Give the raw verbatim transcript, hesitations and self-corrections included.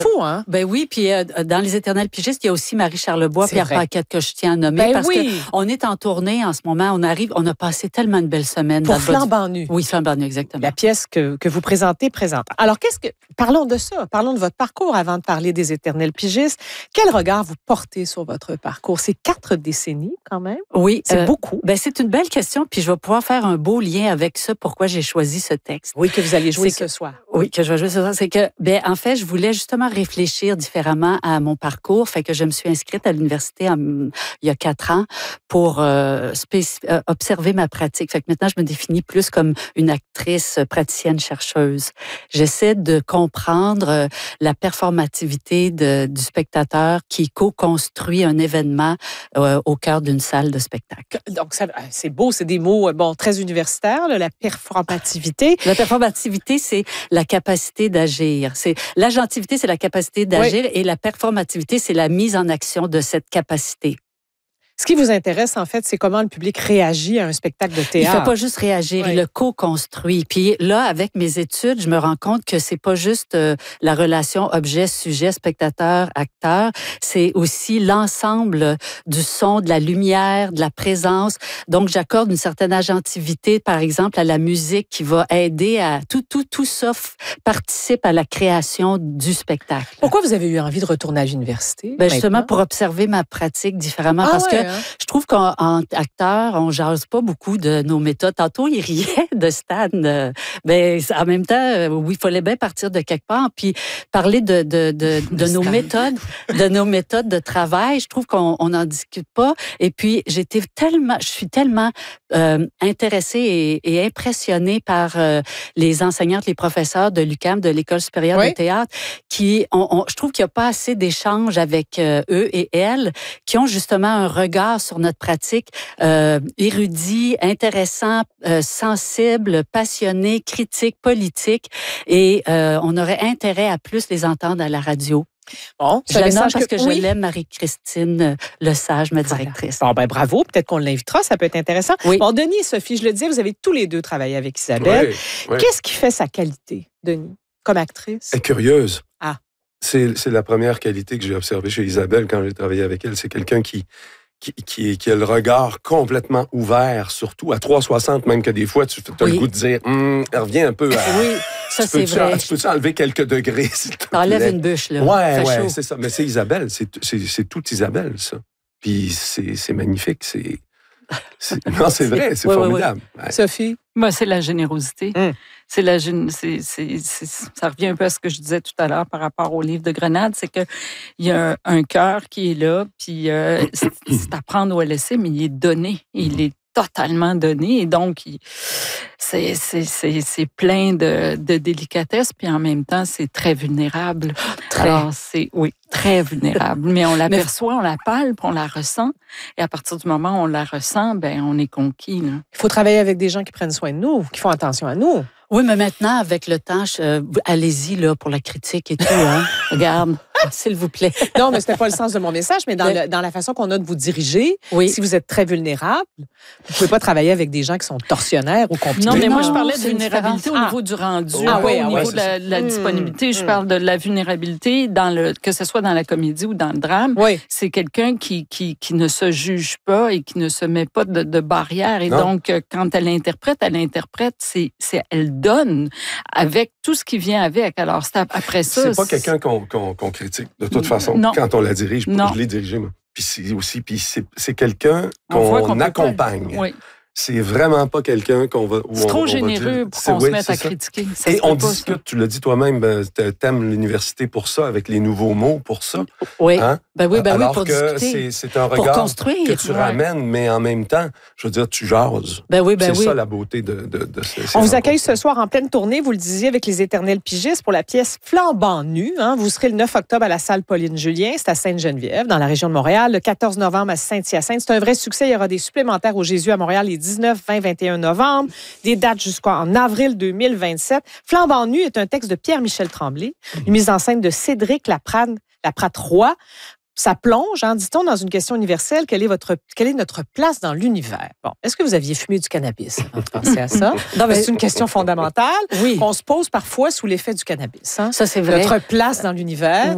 fou, hein? Ben oui, puis euh, dans Les Éternels pigistes, il y a aussi Marie Charlebois, C'est Pierre vrai. Paquette que je tiens à nommer Ben parce oui. qu'on est en tournée en ce moment. On arrive, on a passé tellement de belles semaines. Pour dans le bas du- Flambant nu. Oui, Flambant nu, exactement. La pièce que, que vous présentez présente. Alors, qu'est-ce que. Parlons de ça. Parlons de votre parcours avant de parler des Éternels pigistes. Quel regard vous portez sur votre parcours? C'est quatre décennies, quand même. Oui, C'est euh, beaucoup. Ben c'est une belle question, puis je vais pouvoir faire un beau lien avec ça. Pourquoi j'ai choisi ce texte? Oui, que vous allez jouer C'est ce que- soir. Oui, que je vais jouer ce soir. C'est que, ben, en fait, je voulais justement réfléchir différemment à mon parcours. Fait que je me suis inscrite à l'université en- il y a quatre ans pour euh, spécif- euh, observer ma pratique. Fait que maintenant, je me définis plus comme une actrice euh, praticienne chercheuse. J'essaie de comprendre euh, la performativité de, du spectateur qui co-construit un événement euh, au cœur d'une salle de spectacle. Donc, ça, c'est beau, c'est des mots euh, bon, très universitaires, là, la performativité. La performativité, c'est la capacité d'agir. C'est l'agentivité, c'est la capacité d'agir, et la performativité, c'est la mise en action de cette capacité. Ce qui vous intéresse, en fait, c'est comment le public réagit à un spectacle de Il théâtre. ne fait pas juste réagir, Oui. il le co-construit. Puis là, avec mes études, je me rends compte que c'est pas juste euh, la relation objet-sujet, spectateur-acteur, c'est aussi l'ensemble du son, de la lumière, de la présence. Donc, j'accorde une certaine agentivité, par exemple, à la musique qui va aider à... Tout, tout, tout ça f- participe à la création du spectacle. Pourquoi vous avez eu envie de retourner à l'université? Ben justement, maintenant? pour observer ma pratique différemment. Ah parce ouais, que hein? je trouve qu'en en acteur, on jase pas beaucoup de nos méthodes. Tantôt, il riait de Stan. Euh, ben, en même temps, euh, oui, il fallait bien partir de quelque part. Puis parler de, de, de, de nos Stan. méthodes, de nos méthodes de travail, je trouve qu'on n'en discute pas. Et puis, j'étais tellement, je suis tellement euh, intéressée et, et impressionnée par euh, les enseignantes, les professeurs de l'U Q A M, de l'École supérieure Oui. de théâtre, qui, on, on, je trouve qu'il n'y a pas assez d'échanges avec euh, eux et elles, qui ont justement un regard sur notre pratique euh, érudit, intéressant, euh, sensible, passionné, critique, politique. Et euh, on aurait intérêt à plus les entendre à la radio. Bon, Je c'est un la nomme message parce que, que- je oui. l'aime, Marie-Christine Lesage, ma Voilà. directrice. Bon, ben bravo. Peut-être qu'on l'invitera. Ça peut être intéressant. Oui. Bon, Denis et Sophie, je le disais, vous avez tous les deux travaillé avec Isabelle. Oui, oui. Qu'est-ce qui fait sa qualité, Denis, comme actrice? Elle est curieuse. Ah. C'est, c'est la première qualité que j'ai observée chez Isabelle quand j'ai travaillé avec elle. C'est quelqu'un qui, qui, qui, qui a le regard complètement ouvert, surtout à trois cent soixante, même que des fois, tu as Oui. le goût de dire, hum, elle revient un peu à... Oui, ça, Tu c'est peux-tu- vrai. Tu peux-tu enlever quelques degrés, s'il te T'enlèves plaît? une bûche, là. Ouais, Fait ouais, chaud. c'est ça. Mais c'est Isabelle, c'est, c'est, c'est tout Isabelle, ça. Puis c'est, c'est magnifique, c'est... c'est- Non, c'est vrai, c'est Oui, oui, formidable. Ouais. Sophie? Moi, c'est la générosité. Hum. C'est la gén- c'est, c'est, c'est- ça revient un peu à ce que je disais tout à l'heure par rapport au livre de Grenade, c'est que il y a un, un cœur qui est là, puis euh, c'est, c'est à prendre ou à laisser, mais il est donné, il est totalement donné, et donc il- c'est, c'est, c'est, c'est plein de, de délicatesse, puis en même temps c'est très vulnérable. Très. Alors c'est oui très vulnérable, mais on l'aperçoit, on la palpe, on la ressent, et à partir du moment où on la ressent, ben on est conquis. Là. Il faut travailler avec des gens qui prennent soin de nous, qui font attention à nous. Oui, mais maintenant, avec le temps, je- euh, allez-y là, pour la critique et tout. Hein. Regarde, s'il vous plaît. Non, mais c'était pas le sens de mon message, mais dans, Oui. le- dans la façon qu'on a de vous diriger, Oui. si vous êtes très vulnérable, vous pouvez pas travailler avec des gens qui sont tortionnaires ou compliqués. Non, mais moi, non, je parlais de c'est une vulnérabilité au différence. niveau du rendu, Ah pas oui, au ah niveau ouais, de la, c'est de la ça. disponibilité. Je Hum, parle de la vulnérabilité, dans le, que ce soit dans la comédie ou dans le drame. Oui. C'est quelqu'un qui, qui, qui ne se juge pas et qui ne se met pas de, de barrière. Et Non. donc, euh, quand elle interprète, elle interprète, c'est, c'est, elle donne avec tout ce qui vient avec. Alors, c'est ap- après ça... C'est pas quelqu'un qu'on, qu'on, qu'on critique, de toute façon, Non. quand on la dirige. Non. Je l'ai dirigé, moi. Puis c'est aussi, puis c'est, c'est quelqu'un On voit qu'on qu'on peut pas- accompagne. Oui. C'est vraiment pas quelqu'un qu'on va... où C'est on- trop on va généreux dire- pour c'est- qu'on oui, se mette c'est à ça. critiquer. Ça Et se peut on pas, ça. discute, tu l'as dit toi-même, ben, t'aimes l'université pour ça, avec les nouveaux mots pour ça. Oui. Hein? Ben oui, ben oui, Alors pour que discuter. c'est, c'est un Pour regard construire. que tu Ouais. ramènes, mais en même temps, je veux dire, tu jases. Ben oui, ben c'est oui. ça la beauté de, de, de ces, ces On vous accueille rencontres. ce soir en pleine tournée, vous le disiez, avec les Éternels pigistes pour la pièce Flambant nu. Hein. Vous serez le neuf octobre à la salle Pauline-Julien, c'est à Sainte-Geneviève, dans la région de Montréal. Le quatorze novembre à Saint-Hyacinthe. C'est un vrai succès. Il y aura des supplémentaires au Jésus à Montréal les dix-neuf, vingt, vingt et un novembre. Des dates jusqu'en avril deux mille vingt-sept. Flambant nu est un texte de Pierre-Michel Tremblay, une mise en scène de Cédric Laprade, Laprade-Roy. Ça plonge, hein, dit-on, dans une question universelle. Quelle est, votre, quelle est notre place dans l'univers? Bon, est-ce que vous aviez fumé du cannabis avant de penser à ça? Non, mais- C'est une question fondamentale Oui. qu'on se pose parfois sous l'effet du cannabis. Hein? Ça, c'est vrai. Notre place dans l'univers.